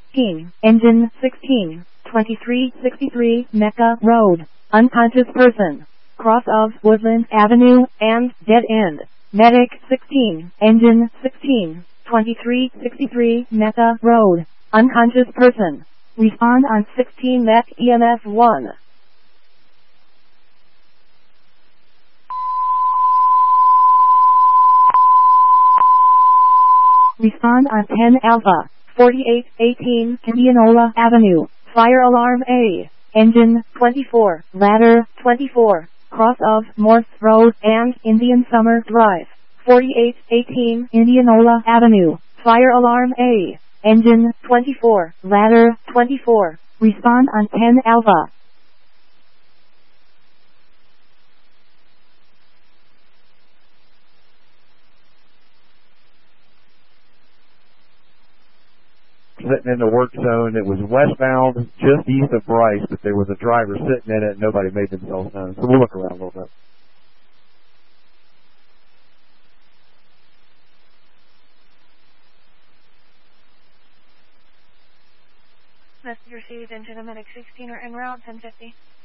16, engine 16, 2363 Mecca Road, unconscious person, cross of Woodland Avenue and dead end. Medic 16, engine 16, 2363 Mecca Road, unconscious person. Respond on 16 Mech EMF 1. Respond on 10 Alpha, 4818 Indianola Avenue, fire alarm A, engine 24, ladder 24, cross of Morse Road and Indian Summer Drive, 4818 Indianola Avenue, fire alarm A, engine 24, ladder 24, respond on 10 Alpha. Sitting in the work zone. It was westbound, just east of Bryce, but there was a driver sitting in it. Nobody made themselves known. So we'll look around a little bit. Message received, engine Medic 16 or en route 1050.